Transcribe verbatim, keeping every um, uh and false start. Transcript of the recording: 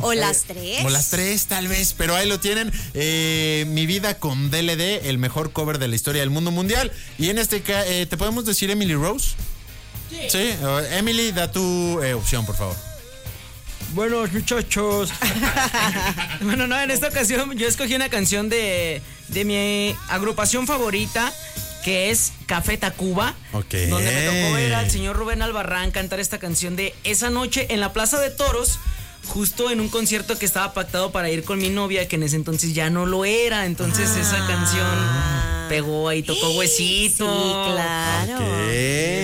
O las tres. O las tres, tal vez, pero ahí lo tienen. Eh, Mi vida con D L D, el mejor cover de la historia del mundo mundial. Y en este caso, eh, ¿te podemos decir Emily Rose? Sí. Sí, uh, Emily, da tu eh, opción, por favor. Buenos muchachos. Bueno, no, en esta ocasión yo escogí una canción de, de mi agrupación favorita, que es Café Tacuba, okay. Donde me tocó ver al señor Rubén Albarrán cantar esta canción de esa noche en la Plaza de Toros, justo en un concierto que estaba pactado para ir con mi novia, que en ese entonces ya no lo era. Entonces ah. esa canción pegó ahí, tocó huesito. Sí, claro. Okay.